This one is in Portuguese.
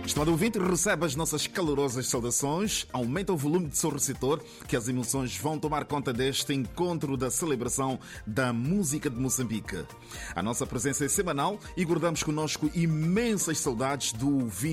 Estimado ouvinte, recebe as nossas calorosas saudações. Aumenta o volume de seu receptor, que as emoções vão tomar conta deste encontro da celebração da música de Moçambique. A nossa presença é semanal e guardamos conosco imensas saudades do